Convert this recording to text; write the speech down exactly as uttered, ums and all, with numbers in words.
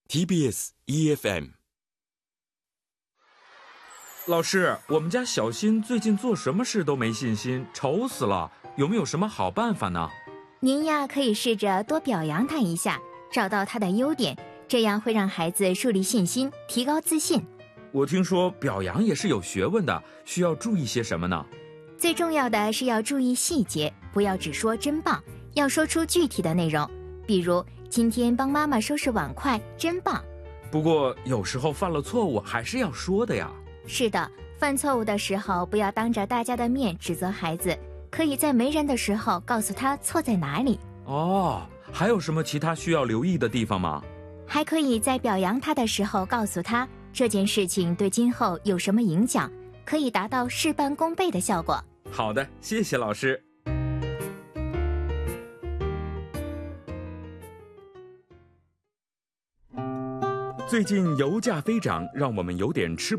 T B S E F M。 老师，我们家小新最近做什么事都没信心，愁死了，有没有什么好办法呢？ 您呀，可以试着多表扬他一下，找到他的优点，这样会让孩子树立信心，提高自信。 我听说表扬也是有学问的，需要注意些什么呢？ 最重要的是要注意细节，不要只说真棒，要说出具体的内容，比如今天帮妈妈收拾碗筷，真棒。 不过有时候犯了错误还是要说的呀。 是的，犯错误的时候不要当着大家的面指责孩子，可以在没人的时候告诉他错在哪里。 哦，还有什么其他需要留意的地方吗？ 还可以在表扬他的时候告诉他这件事情对今后有什么影响，可以达到事半功倍的效果。 好的，谢谢老师。 最近油价飞涨，让我们有点吃